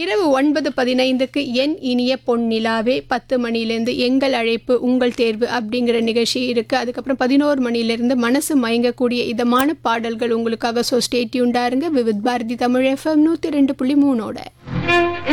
இரவு 9:15க்கு என் இனிய பொன்னிலாவே, 10 மணிலேருந்து எங்கள் அழைப்பு உங்கள் தேர்வு அப்படிங்கிற நிகழ்ச்சி இருக்குது. அதுக்கப்புறம் 11 மணிலேருந்து மனசு மயங்கக்கூடிய இதமான பாடல்கள் உங்களுக்காக. ஸோ ஸ்டே டியூன்டா இருங்க வித் பாரதி தமிழ் FM 102.3.